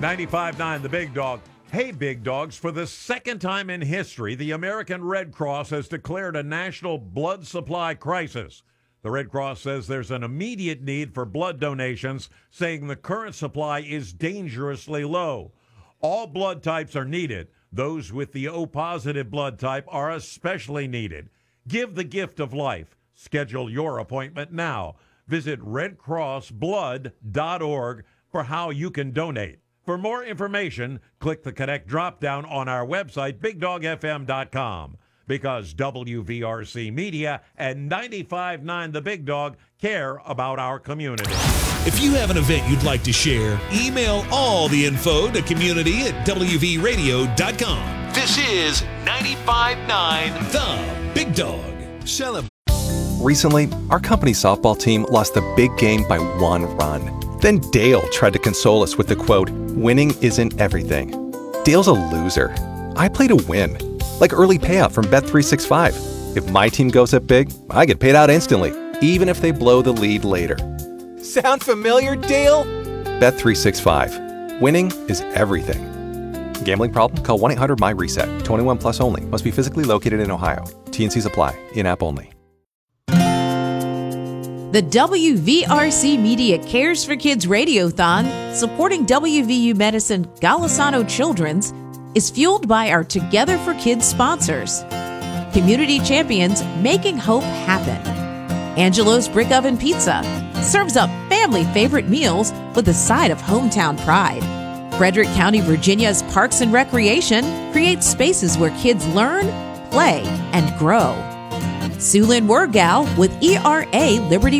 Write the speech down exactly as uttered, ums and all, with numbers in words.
ninety-five point nine The Big Dog. Hey, Big Dogs, for the second time in history, the American Red Cross has declared a national blood supply crisis. The Red Cross says there's an immediate need for blood donations, saying the current supply is dangerously low. All blood types are needed. Those with the O-positive blood type are especially needed. Give the gift of life. Schedule your appointment now. Visit red cross blood dot org for how you can donate. For more information, click the Connect drop-down on our website, big dog f m dot com. Because W V R C Media and ninety-five point nine The Big Dog care about our community. If you have an event you'd like to share, email all the info to community at w v radio dot com. This is ninety-five point nine The Big Dog. Celebrate. Recently, our company softball team lost the big game by one run. Then Dale tried to console us with the quote, "Winning isn't everything." Dale's a loser. I play to win. Like early payout from Bet three sixty-five. If my team goes up big, I get paid out instantly, even if they blow the lead later. Sound familiar, Dale? Bet three sixty-five. Winning is everything. Gambling problem? Call one eight hundred M Y reset. twenty-one plus only. Must be physically located in Ohio. T and Cs apply. In-app only. The W V R C Media Cares for Kids Radiothon, supporting W V U Medicine Golisano Children's, is fueled by our Together for Kids sponsors. Community champions making hope happen. Angelo's Brick Oven Pizza serves up family favorite meals with a side of hometown pride. Frederick County, Virginia's Parks and Recreation creates spaces where kids learn, play, and grow. Sulin Wergal with E R A Liberty